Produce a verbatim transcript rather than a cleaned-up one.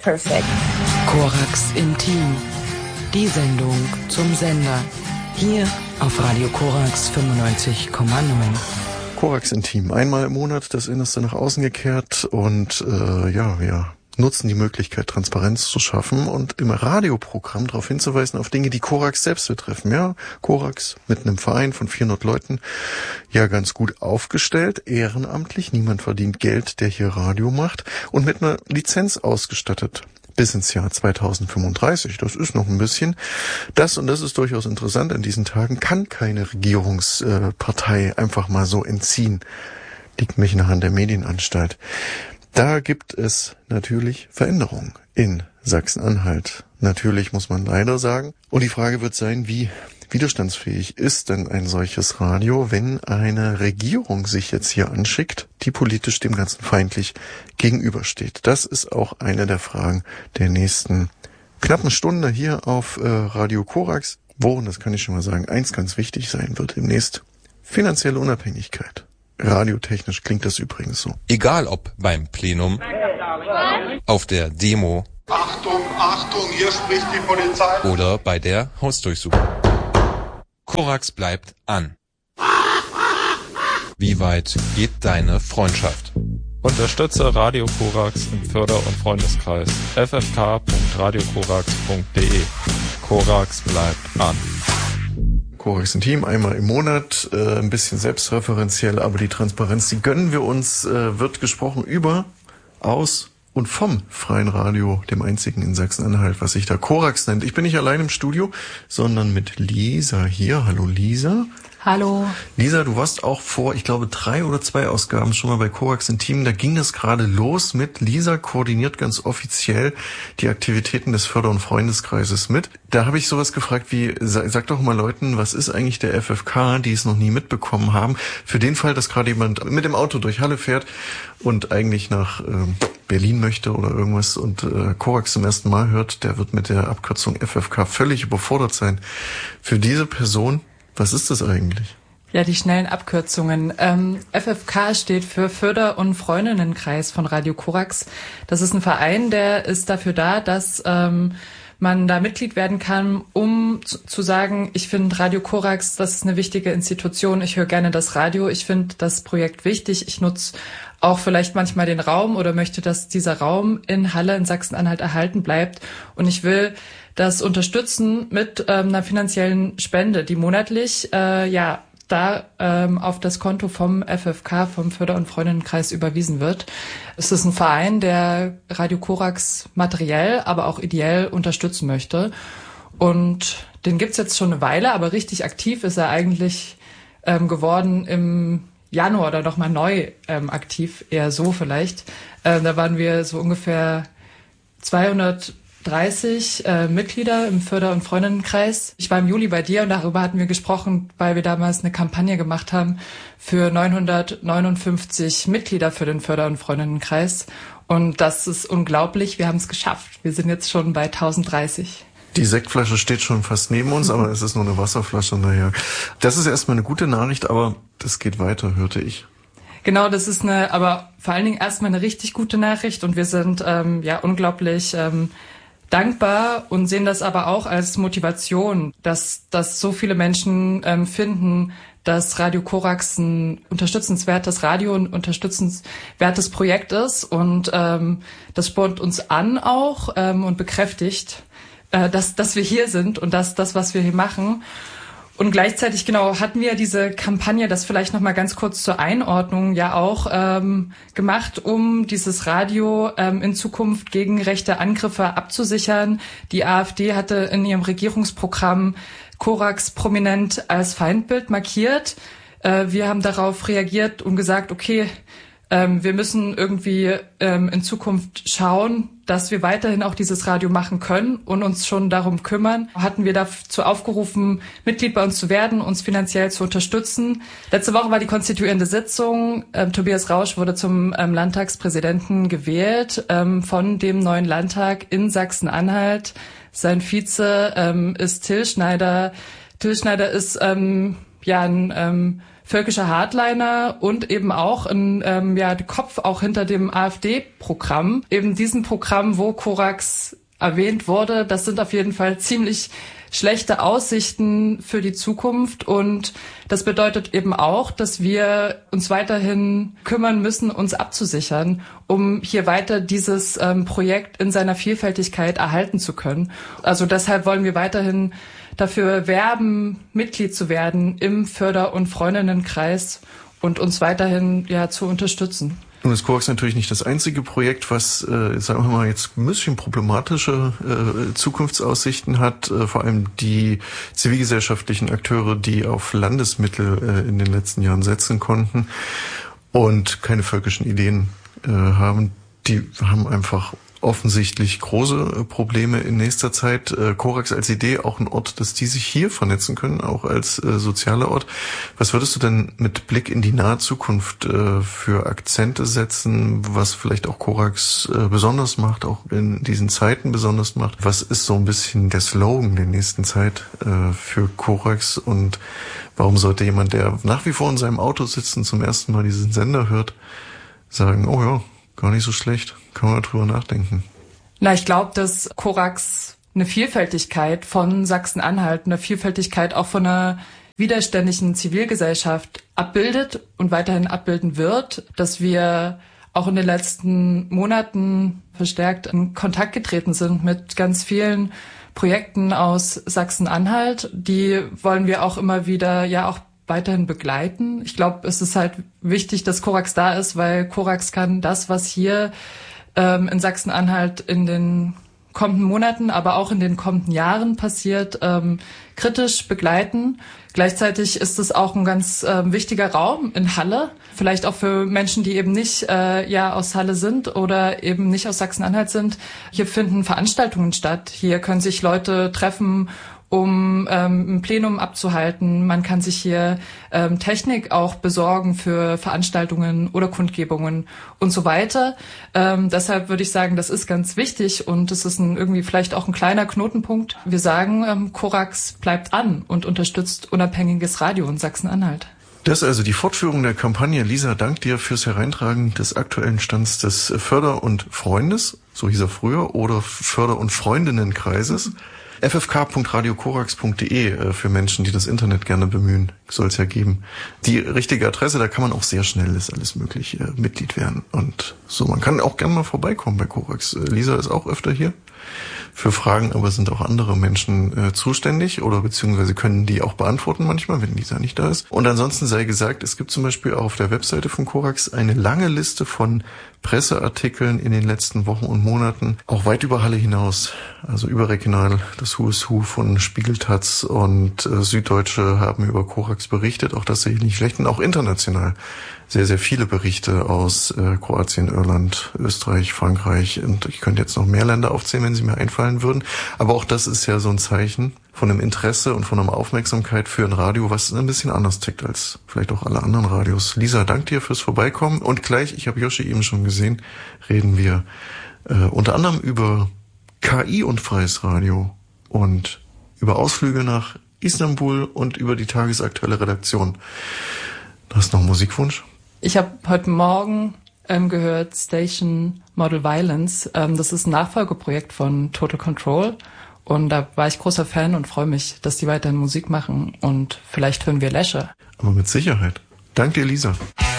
Perfekt. Korax Intim. Die Sendung zum Sender. Hier auf Radio Korax fünfundneunzig Komma neun. Korax Intim. Einmal im Monat das Innerste nach außen gekehrt und äh, ja, wir nutzen die Möglichkeit, Transparenz zu schaffen und im Radioprogramm darauf hinzuweisen auf Dinge, die Korax selbst betreffen. Ja, Korax mit einem Verein von vierhundert Leuten, ja ganz gut aufgestellt, ehrenamtlich, niemand verdient Geld, der hier Radio macht und mit einer Lizenz ausgestattet. Bis ins Jahr zweitausendfünfunddreißig, das ist noch ein bisschen. Das, und das ist durchaus interessant an diesen Tagen, kann keine Regierungspartei einfach mal so entziehen. Liegt mich nach Hand der Medienanstalt. Da gibt es natürlich Veränderungen in Sachsen-Anhalt. Natürlich muss man leider sagen. Und die Frage wird sein, wie widerstandsfähig ist denn ein solches Radio, wenn eine Regierung sich jetzt hier anschickt, die politisch dem Ganzen feindlich gegenübersteht? Das ist auch eine der Fragen der nächsten knappen Stunde hier auf äh, Radio Korax. Worin, das kann ich schon mal sagen, eins ganz wichtig sein wird demnächst: finanzielle Unabhängigkeit. Radiotechnisch klingt das übrigens so. Egal ob beim Plenum, auf der Demo, Achtung, Achtung, hier spricht die Polizei, oder bei der Hausdurchsuchung. Korax bleibt an. Wie weit geht deine Freundschaft? Unterstütze Radio Korax im Förder- und Freundeskreis. f f k punkt radio korax punkt d e. Korax bleibt an. Korax Intim, einmal im Monat, äh, ein bisschen selbstreferenziell, aber die Transparenz, die gönnen wir uns, äh, wird gesprochen über, aus und vom freien Radio, dem einzigen in Sachsen-Anhalt, was sich da Korax nennt. Ich bin nicht allein im Studio, sondern mit Lisa hier. Hallo Lisa. Hallo. Lisa, du warst auch vor, ich glaube, drei oder zwei Ausgaben schon mal bei Korax Intim. Da ging es gerade los mit Lisa koordiniert ganz offiziell die Aktivitäten des Förder- und Freundeskreises mit. Da habe ich sowas gefragt wie, sag, sag doch mal Leuten, was ist eigentlich der F F K, die es noch nie mitbekommen haben, für den Fall, dass gerade jemand mit dem Auto durch Halle fährt und eigentlich nach äh, Berlin möchte oder irgendwas und äh, Korax zum ersten Mal hört, der wird mit der Abkürzung F F K völlig überfordert sein. Für diese Person, was ist das eigentlich? Ja, die schnellen Abkürzungen. Ähm, F F K steht für Förder- und Freundinnenkreis von Radio Korax. Das ist ein Verein, der ist dafür da, dass ähm, man da Mitglied werden kann, um zu, zu sagen, ich finde Radio Korax, das ist eine wichtige Institution, ich höre gerne das Radio, ich finde das Projekt wichtig, ich nutze auch vielleicht manchmal den Raum oder möchte, dass dieser Raum in Halle in Sachsen-Anhalt erhalten bleibt und ich will das unterstützen mit ähm, einer finanziellen Spende, die monatlich äh, ja da ähm, auf das Konto vom F F K, vom Förder- und Freundinnenkreis überwiesen wird. Es ist ein Verein, der Radio Korax materiell, aber auch ideell unterstützen möchte. Und den gibt's jetzt schon eine Weile, aber richtig aktiv ist er eigentlich ähm, geworden im Januar oder nochmal neu ähm, aktiv, eher so vielleicht. Ähm, da waren wir so ungefähr zweihundertdreißig äh, Mitglieder im Förder- und Freundinnenkreis. Ich war im Juli bei dir und darüber hatten wir gesprochen, weil wir damals eine Kampagne gemacht haben für neunhundertneunundfünfzig Mitglieder für den Förder- und Freundinnenkreis. Und das ist unglaublich, wir haben es geschafft. Wir sind jetzt schon bei tausenddreißig. Die Sektflasche steht schon fast neben uns, aber es ist nur eine Wasserflasche. Naja, das ist erstmal eine gute Nachricht, aber das geht weiter, hörte ich. Genau, das ist eine, aber vor allen Dingen erstmal eine richtig gute Nachricht und wir sind ähm, ja unglaublich ähm, dankbar und sehen das aber auch als Motivation, dass, dass so viele Menschen ähm, finden, dass Radio Korax ein unterstützenswertes Radio, ein unterstützenswertes Projekt ist und ähm, das spornt uns an auch ähm, und bekräftigt, äh, dass, dass wir hier sind und dass das, was wir hier machen. Und gleichzeitig, genau, hatten wir diese Kampagne, das vielleicht noch mal ganz kurz zur Einordnung, ja auch ähm, gemacht, um dieses Radio ähm, in Zukunft gegen rechte Angriffe abzusichern. Die AfD hatte in ihrem Regierungsprogramm Korax prominent als Feindbild markiert. Äh, wir haben darauf reagiert und gesagt, okay, ähm, wir müssen irgendwie ähm, in Zukunft schauen, dass wir weiterhin auch dieses Radio machen können und uns schon darum kümmern. Hatten wir dazu aufgerufen, Mitglied bei uns zu werden, uns finanziell zu unterstützen. Letzte Woche war die konstituierende Sitzung. Ähm, Tobias Rausch wurde zum ähm, Landtagspräsidenten gewählt ähm, von dem neuen Landtag in Sachsen-Anhalt. Sein Vize ähm, ist Till Schneider. Till Schneider ist ähm, ja ein ähm, völkischer Hardliner und eben auch ein ähm, ja, Kopf auch hinter dem AfD-Programm. Eben diesem Programm, wo Korax erwähnt wurde, das sind auf jeden Fall ziemlich schlechte Aussichten für die Zukunft und das bedeutet eben auch, dass wir uns weiterhin kümmern müssen, uns abzusichern, um hier weiter dieses ähm, Projekt in seiner Vielfältigkeit erhalten zu können. Also deshalb wollen wir weiterhin dafür werben, Mitglied zu werden im Förder- und Freundinnenkreis und uns weiterhin ja zu unterstützen. Nun ist Korax natürlich nicht das einzige Projekt, was, äh, sagen wir mal, jetzt ein bisschen problematische äh, Zukunftsaussichten hat. Äh, vor allem die zivilgesellschaftlichen Akteure, die auf Landesmittel äh, in den letzten Jahren setzen konnten und keine völkischen Ideen äh, haben, die haben einfach offensichtlich große Probleme in nächster Zeit. Äh, Korax als Idee auch ein Ort, dass die sich hier vernetzen können, auch als äh, sozialer Ort. Was würdest du denn mit Blick in die nahe Zukunft äh, für Akzente setzen, was vielleicht auch Korax äh, besonders macht, auch in diesen Zeiten besonders macht? Was ist so ein bisschen der Slogan der nächsten Zeit äh, für Korax und warum sollte jemand, der nach wie vor in seinem Auto sitzt und zum ersten Mal diesen Sender hört, sagen, oh ja, gar nicht so schlecht, kann man drüber nachdenken? Na, ich glaube, dass Korax eine Vielfältigkeit von Sachsen-Anhalt, eine Vielfältigkeit auch von einer widerständigen Zivilgesellschaft abbildet und weiterhin abbilden wird, dass wir auch in den letzten Monaten verstärkt in Kontakt getreten sind mit ganz vielen Projekten aus Sachsen-Anhalt. Die wollen wir auch immer wieder ja auch weiterhin begleiten. Ich glaube, es ist halt wichtig, dass Korax da ist, weil Korax kann das, was hier ähm, in Sachsen-Anhalt in den kommenden Monaten, aber auch in den kommenden Jahren passiert, ähm, kritisch begleiten. Gleichzeitig ist es auch ein ganz ähm, wichtiger Raum in Halle, vielleicht auch für Menschen, die eben nicht äh, ja aus Halle sind oder eben nicht aus Sachsen-Anhalt sind. Hier finden Veranstaltungen statt. Hier können sich Leute treffen, um ähm, ein Plenum abzuhalten. Man kann sich hier ähm, Technik auch besorgen für Veranstaltungen oder Kundgebungen und so weiter. Ähm, deshalb würde ich sagen, das ist ganz wichtig und es ist ein, irgendwie vielleicht auch ein kleiner Knotenpunkt. Wir sagen, ähm, Korax bleibt an und unterstützt unabhängiges Radio in Sachsen-Anhalt. Das ist also die Fortführung der Kampagne. Lisa, dank dir fürs Hereintragen des aktuellen Stands des Förder- und Freundes, so hieß er früher, oder Förder- und Freundinnenkreises. f f k punkt radio korax punkt d e für Menschen, die das Internet gerne bemühen, soll es ja geben. Die richtige Adresse, da kann man auch sehr schnell, ist alles möglich, äh, Mitglied werden. Und so, man kann auch gerne mal vorbeikommen bei Korax. Äh, Lisa ist auch öfter hier für Fragen, aber sind auch andere Menschen äh, zuständig oder beziehungsweise können die auch beantworten manchmal, wenn Lisa nicht da ist. Und ansonsten sei gesagt, es gibt zum Beispiel auch auf der Webseite von Korax eine lange Liste von Presseartikeln in den letzten Wochen und Monaten, auch weit über Halle hinaus, also überregional. Das Who is Who von Spiegel, Taz und äh, Süddeutsche haben über Korax berichtet, auch das sehe ich nicht schlecht, und auch international sehr, sehr viele Berichte aus äh, Kroatien, Irland, Österreich, Frankreich, und ich könnte jetzt noch mehr Länder aufzählen, wenn sie mir einfallen würden, aber auch das ist ja so ein Zeichen von einem Interesse und von einer Aufmerksamkeit für ein Radio, was ein bisschen anders tickt als vielleicht auch alle anderen Radios. Lisa, danke dir fürs Vorbeikommen und gleich, ich habe Joshi eben schon gesehen, reden wir äh, unter anderem über K I und freies Radio und über Ausflüge nach Istanbul und über die tagesaktuelle Redaktion. Du hast noch einen Musikwunsch? Ich habe heute Morgen ähm, gehört Station Model Violence. Ähm, das ist ein Nachfolgeprojekt von Total Control. Und da war ich großer Fan und freue mich, dass die weiterhin Musik machen. Und vielleicht hören wir Lesche. Aber mit Sicherheit. Danke dir, Lisa.